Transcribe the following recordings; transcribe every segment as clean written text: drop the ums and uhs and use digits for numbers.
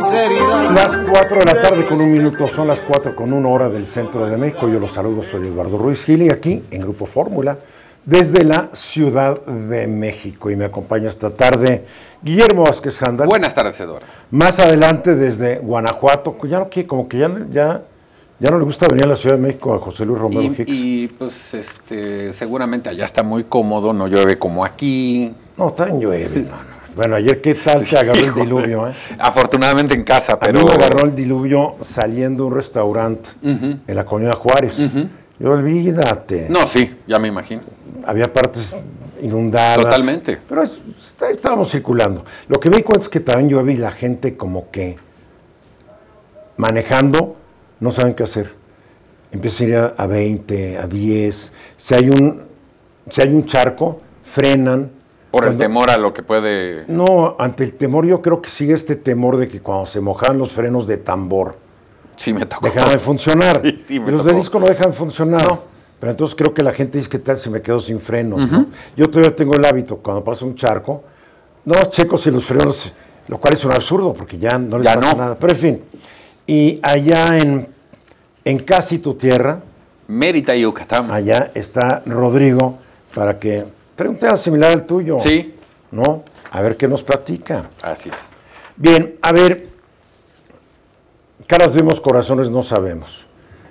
sinceridad. Las 4 de la tarde con 1 minuto, son las 4 con 1 hora del centro de México. Yo los saludo, soy Eduardo Ruiz Gil y aquí en Grupo Fórmula, desde la Ciudad de México. Y me acompaña esta tarde Guillermo Vázquez Handal. Buenas tardes, Eduardo. Más adelante desde Guanajuato, ya no, como que ya no le gusta venir a la Ciudad de México a José Luis Romero Hicks. Y pues seguramente allá está muy cómodo, no llueve como aquí. No, tan llueve, no. Bueno, ayer qué tal te agarró el diluvio, Afortunadamente en casa, pero... A mí me agarró el diluvio saliendo de un restaurante en la Colonia Juárez. Yo, olvídate. No, sí, ya me imagino. Había partes inundadas. Totalmente. Pero estábamos circulando. Lo que me di cuenta es que también llueve y la gente como que manejando no saben qué hacer. Empieza a ir a 20, a 10. Si hay un charco, frenan. Por el temor a lo que puede... No, ante el temor yo creo que sigue este temor de que cuando se mojaban los frenos de tambor, sí me tocó. dejaban de funcionar. Sí, y los de disco no dejan de funcionar. No. Pero entonces creo que la gente dice, ¿qué tal si me quedo sin frenos? ¿No? Yo todavía tengo el hábito, cuando pasa un charco, no checo si los frenos, lo cual es un absurdo, porque ya no les pasa nada. Pero en fin, y allá en casi tu tierra, Mérida, Yucatán. Allá está Rodrigo para que... Trae un tema similar al tuyo. Sí. ¿No? A ver qué nos platica. Así es. Bien, a ver, caras vemos, corazones no sabemos.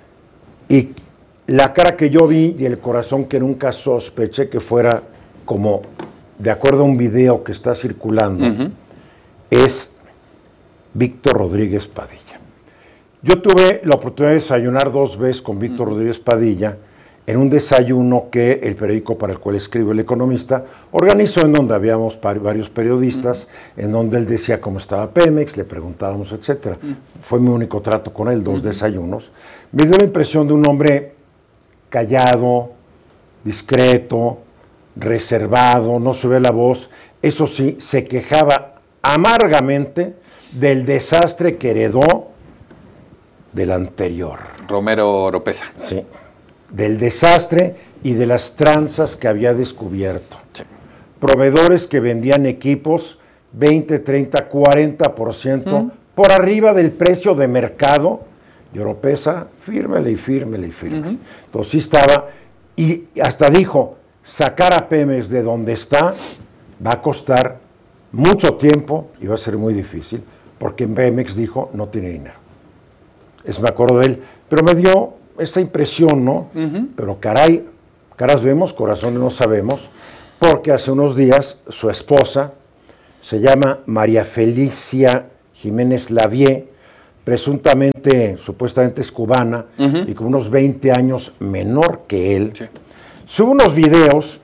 Y la cara que yo vi y el corazón que nunca sospeché que fuera como, de acuerdo a un video que está circulando, es Víctor Rodríguez Padilla. Yo tuve la oportunidad de desayunar 2 veces con Víctor Rodríguez Padilla, en un desayuno que el periódico para el cual escribo, El Economista, organizó, en donde habíamos varios periodistas, en donde él decía cómo estaba Pemex, le preguntábamos, etcétera. Fue mi único trato con él, 2 desayunos. Me dio la impresión de un hombre callado, discreto, reservado, no sube la voz. Eso sí, se quejaba amargamente del desastre que heredó del anterior. Romero Oropesa. Sí. Del desastre y de las tranzas que había descubierto. Sí. Proveedores que vendían equipos 20, 30, 40% por arriba del precio de mercado, y Oropesa, fírmele. Entonces sí estaba, y hasta dijo, sacar a Pemex de donde está va a costar mucho tiempo y va a ser muy difícil, porque Pemex dijo, no tiene dinero. Me acuerdo de él, pero me dio esa impresión, ¿no? Pero caras vemos, corazones no sabemos, porque hace unos días su esposa, se llama María Felicia Jiménez Lavie, presuntamente, supuestamente es cubana, y con unos 20 años menor que él, sube unos videos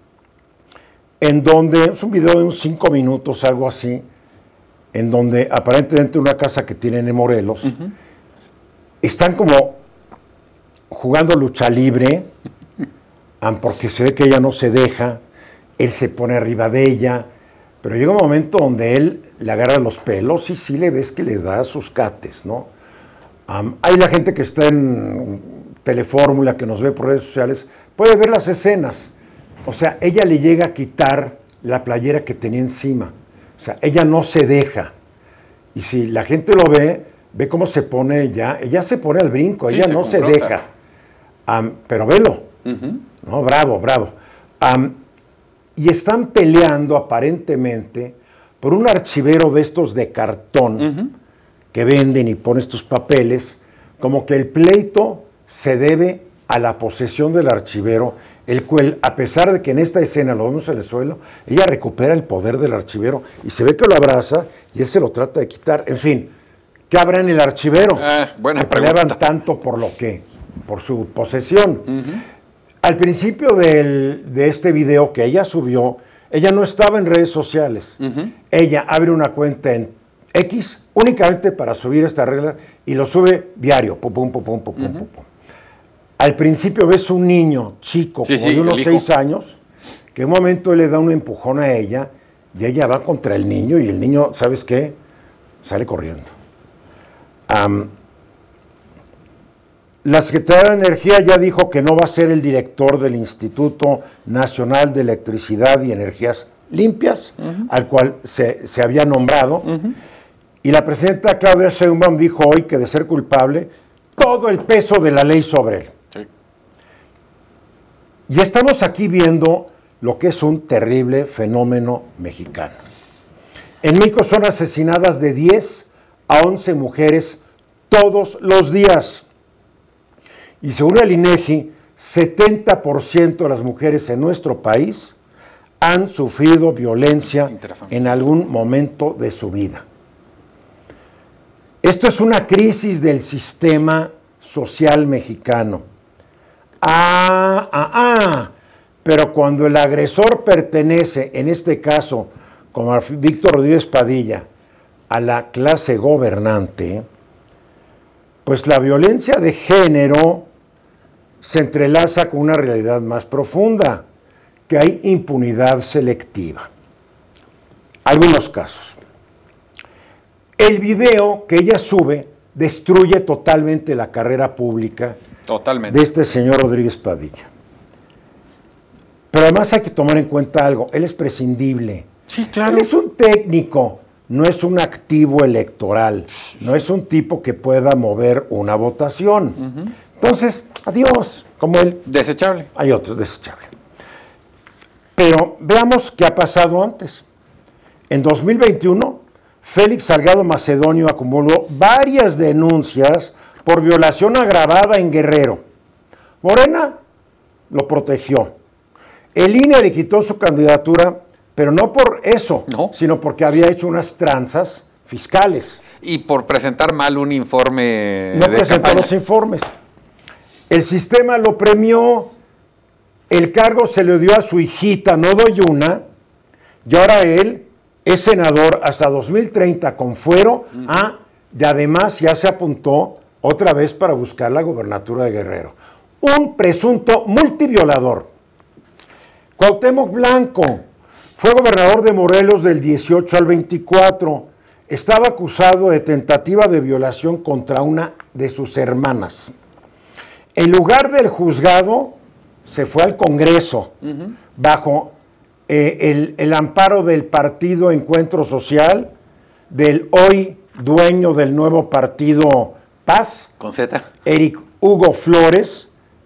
en donde, es un video de unos 5 minutos, algo así, en donde aparentemente una casa que tienen en Morelos, están como jugando lucha libre, porque se ve que ella no se deja, él se pone arriba de ella, pero llega un momento donde él le agarra los pelos y sí le ves que le da sus cates, ¿no? Hay la gente que está en Telefórmula, que nos ve por redes sociales, puede ver las escenas. O sea, ella le llega a quitar la playera que tenía encima. O sea, ella no se deja. Y si la gente lo ve cómo se pone ella se pone al brinco, ella no se deja. Pero velo, ¿no? Bravo. Y están peleando aparentemente por un archivero de estos de cartón que venden y pones tus papeles, como que el pleito se debe a la posesión del archivero, el cual, a pesar de que en esta escena lo vemos en el suelo, ella recupera el poder del archivero y se ve que lo abraza y él se lo trata de quitar. En fin, ¿qué habrá en el archivero? Buena que peleaban tanto por su posesión. Al principio de este video que ella subió, ella no estaba en redes sociales. Ella abre una cuenta en X únicamente para subir esta regla y lo sube diario. Pum. Al principio ves un niño chico, como de unos 6 años, que en un momento le da un empujón a ella y ella va contra el niño y el niño, ¿sabes qué? Sale corriendo. La Secretaría de Energía ya dijo que no va a ser el director del Instituto Nacional de Electricidad y Energías Limpias, al cual se había nombrado, Y la presidenta Claudia Sheinbaum dijo hoy que de ser culpable, todo el peso de la ley sobre él. Sí. Y estamos aquí viendo lo que es un terrible fenómeno mexicano. En México son asesinadas de 10 a 11 mujeres todos los días. Y según el INEGI, 70% de las mujeres en nuestro país han sufrido violencia en algún momento de su vida. Esto es una crisis del sistema social mexicano. Pero cuando el agresor pertenece, en este caso, como a Víctor Rodríguez Padilla, a la clase gobernante, pues la violencia de género se entrelaza con una realidad más profunda, que hay impunidad selectiva. Algunos casos. El video que ella sube destruye totalmente la carrera pública de este señor Rodríguez Padilla. Pero además hay que tomar en cuenta algo, él es prescindible. Sí, claro. Él es un técnico, no es un activo electoral, no es un tipo que pueda mover una votación. Uh-huh. Entonces, adiós, como él. Desechable. Hay otros desechables. Pero veamos qué ha pasado antes. En 2021, Félix Salgado Macedonio acumuló varias denuncias por violación agravada en Guerrero. Morena lo protegió. El INE le quitó su candidatura, pero no por eso, sino porque había hecho unas tranzas fiscales. Y por presentar mal un informe. No presentó los informes. El sistema lo premió, el cargo se le dio a su hijita, Nodoyuna, y ahora él es senador hasta 2030 con fuero, y además ya se apuntó otra vez para buscar la gobernatura de Guerrero. Un presunto multiviolador. Cuauhtémoc Blanco fue gobernador de Morelos del 18 al 24. Estaba acusado de tentativa de violación contra una de sus hermanas. En lugar del juzgado, se fue al Congreso, bajo el amparo del partido Encuentro Social, del hoy dueño del nuevo partido Paz, con Z, Eric Hugo Flores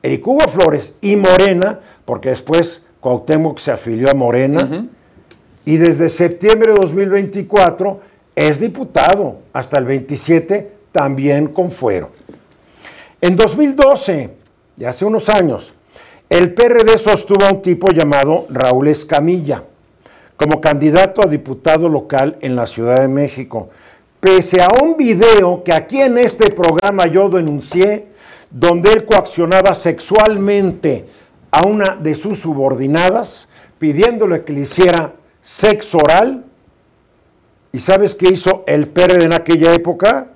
y Morena, porque después Cuauhtémoc se afilió a Morena, y desde septiembre de 2024 es diputado, hasta el 27 también con fuero. En 2012, ya hace unos años, el PRD sostuvo a un tipo llamado Raúl Escamilla como candidato a diputado local en la Ciudad de México, pese a un video que aquí en este programa yo denuncié, donde él coaccionaba sexualmente a una de sus subordinadas, pidiéndole que le hiciera sexo oral. ¿Y sabes qué hizo el PRD en aquella época?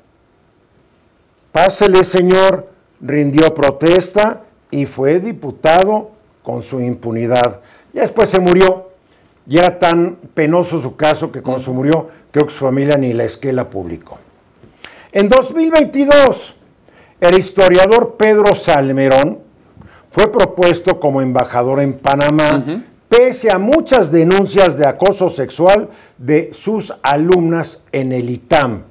Pásele, señor, rindió protesta y fue diputado con su impunidad. Ya después se murió. Y era tan penoso su caso que cuando se murió, creo que su familia ni la esquela publicó. En 2022, el historiador Pedro Salmerón fue propuesto como embajador en Panamá, pese a muchas denuncias de acoso sexual de sus alumnas en el ITAM.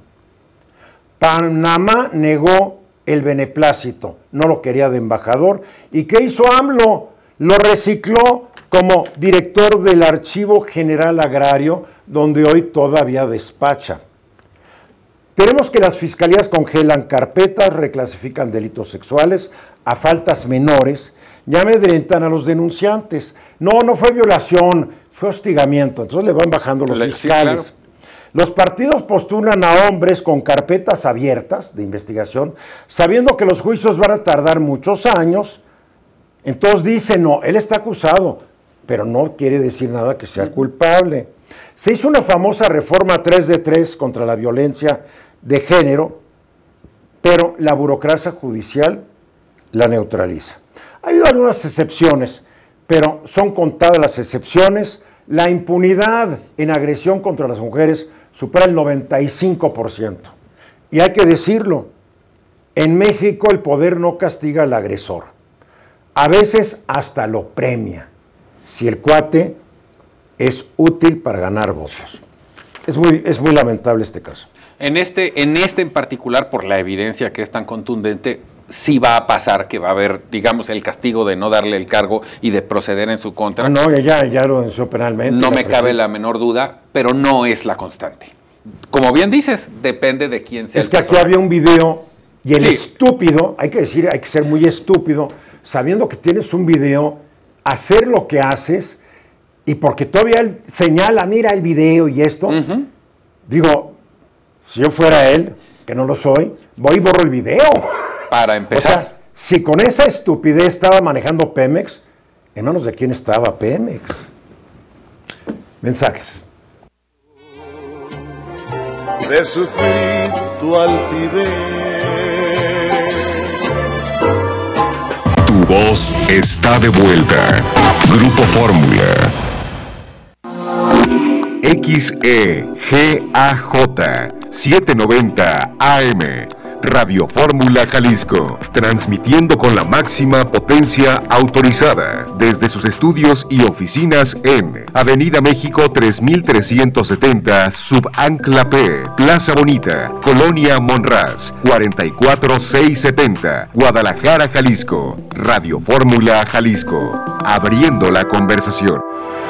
Panamá negó el beneplácito, no lo quería de embajador. ¿Y qué hizo AMLO? Lo recicló como director del Archivo General Agrario, donde hoy todavía despacha. Tenemos que las fiscalías congelan carpetas, reclasifican delitos sexuales a faltas menores y amedrentan a los denunciantes. No fue violación, fue hostigamiento. Entonces le van bajando los fiscales. Sí, claro. Los partidos postulan a hombres con carpetas abiertas de investigación, sabiendo que los juicios van a tardar muchos años. Entonces dicen, no, él está acusado, pero no quiere decir nada que sea culpable. Se hizo una famosa reforma 3 de 3 contra la violencia de género, pero la burocracia judicial la neutraliza. Ha habido algunas excepciones, pero son contadas las excepciones. La impunidad en agresión contra las mujeres supera el 95%. Y hay que decirlo, en México el poder no castiga al agresor. A veces hasta lo premia, si el cuate es útil para ganar votos. Es muy lamentable este caso. En este en particular, por la evidencia que es tan contundente, sí va a pasar que va a haber, digamos, el castigo de no darle el cargo y de proceder en su contra. No, ya lo denunció penalmente. No me cabe la menor duda, pero no es la constante. Como bien dices, depende de quién sea. Es que aquí había un video y el estúpido, hay que ser muy estúpido, sabiendo que tienes un video, hacer lo que haces y porque todavía él señala, mira el video y esto. Uh-huh. Digo, si yo fuera él, que no lo soy, voy y borro el video. Para empezar. O sea, si con esa estupidez estaba manejando Pemex, ¿en manos de quién estaba Pemex? Mensajes. De sufrir tu altivez. Tu voz está de vuelta. Grupo Fórmula. XEGAJ 790 AM. Radio Fórmula Jalisco, transmitiendo con la máxima potencia autorizada desde sus estudios y oficinas en Avenida México 3370, Subancla P, Plaza Bonita, Colonia Monraz, 44670, Guadalajara, Jalisco. Radio Fórmula Jalisco, abriendo la conversación.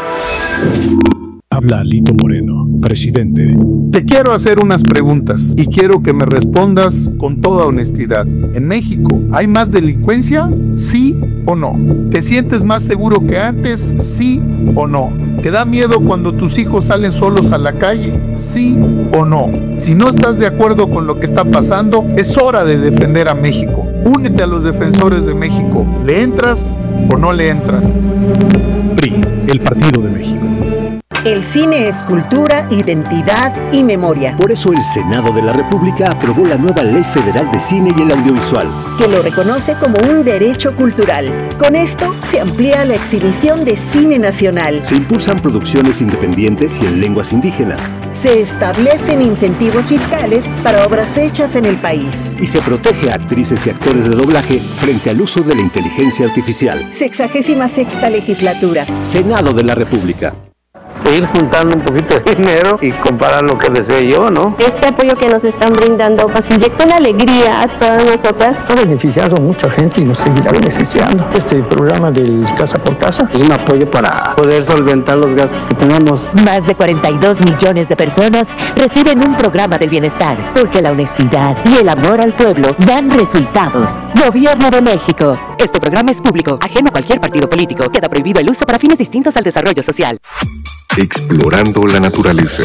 Habla Lito Moreno, presidente. Te quiero hacer unas preguntas y quiero que me respondas con toda honestidad. ¿En México hay más delincuencia? ¿Sí o no? ¿Te sientes más seguro que antes? ¿Sí o no? ¿Te da miedo cuando tus hijos salen solos a la calle? ¿Sí o no? Si no estás de acuerdo con lo que está pasando, es hora de defender a México. Únete a los defensores de México. ¿Le entras o no le entras? PRI, el Partido de México. El cine es cultura, identidad y memoria. Por eso el Senado de la República aprobó la nueva Ley Federal de Cine y el Audiovisual, que lo reconoce como un derecho cultural. Con esto se amplía la exhibición de cine nacional. Se impulsan producciones independientes y en lenguas indígenas. Se establecen incentivos fiscales para obras hechas en el país. Y se protege a actrices y actores de doblaje frente al uso de la inteligencia artificial. 66ª legislatura. Senado de la República. Ir juntando un poquito de dinero y comparar lo que deseo yo, ¿no? Este apoyo que nos están brindando pues inyecta una alegría a todas nosotras. Ha beneficiado a mucha gente y nos seguirá beneficiando. Este programa del Casa por Casa es un apoyo para poder solventar los gastos que tenemos. Más de 42 millones de personas reciben un programa del bienestar, porque la honestidad y el amor al pueblo dan resultados. Gobierno de México. Este programa es público, ajeno a cualquier partido político. Queda prohibido el uso para fines distintos al desarrollo social. Explorando la naturaleza.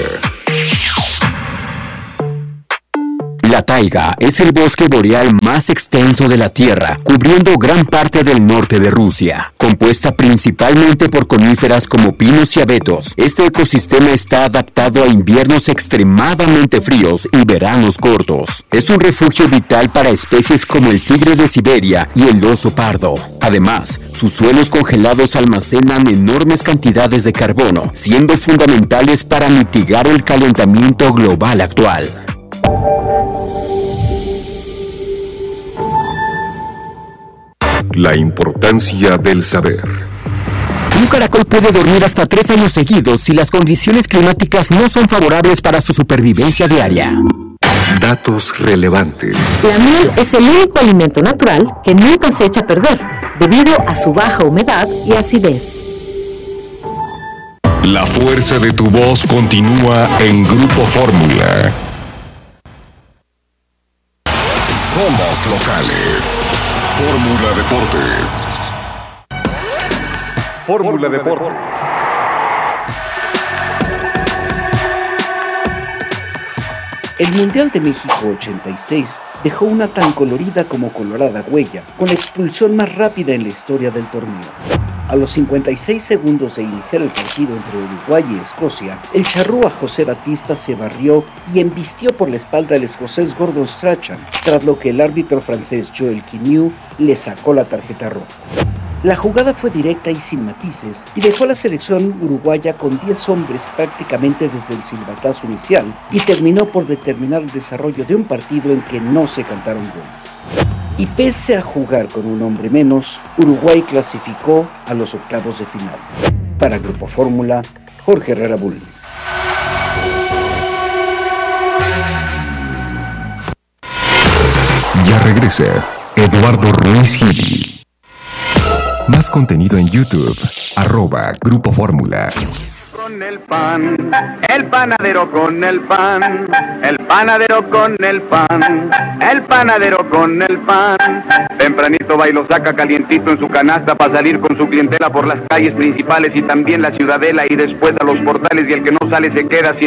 La taiga es el bosque boreal más extenso de la Tierra, cubriendo gran parte del norte de Rusia. Compuesta principalmente por coníferas como pinos y abetos, este ecosistema está adaptado a inviernos extremadamente fríos y veranos cortos. Es un refugio vital para especies como el tigre de Siberia y el oso pardo. Además, sus suelos congelados almacenan enormes cantidades de carbono, siendo fundamentales para mitigar el calentamiento global actual. La importancia del saber. Un caracol puede dormir hasta 3 años seguidos si las condiciones climáticas no son favorables para su supervivencia diaria. Datos relevantes. La miel es el único alimento natural que nunca se echa a perder, debido a su baja humedad y acidez. La fuerza de tu voz continúa en Grupo Fórmula. Somos locales. Fórmula Deportes. Fórmula Deportes. El Mundial de México 86 dejó una tan colorida como colorada huella, con la expulsión más rápida en la historia del torneo. A los 56 segundos de iniciar el partido entre Uruguay y Escocia, el charrúa José Batista se barrió y embistió por la espalda al escocés Gordon Strachan, tras lo que el árbitro francés Joel Quignou le sacó la tarjeta roja. La jugada fue directa y sin matices y dejó a la selección uruguaya con 10 hombres prácticamente desde el silbatazo inicial y terminó por determinar el desarrollo de un partido en que no se cantaron goles. Y pese a jugar con un hombre menos, Uruguay clasificó a los octavos de final. Para Grupo Fórmula, Jorge Herrera Bulnes. Ya regresa Eduardo Ruiz Gili. Más contenido en YouTube, @Grupo Fórmula. Con el panadero con el pan, el panadero con el pan, el panadero con el pan. Tempranito va y lo saca calientito en su canasta para salir con su clientela por las calles principales y también la Ciudadela y después a los portales, y el que no sale se queda sin